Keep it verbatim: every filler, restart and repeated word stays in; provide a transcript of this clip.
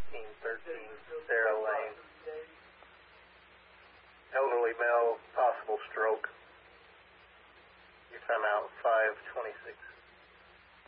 eighteen thirteen Sarah Lane. Elderly male, possible stroke. Your time out five twenty-six.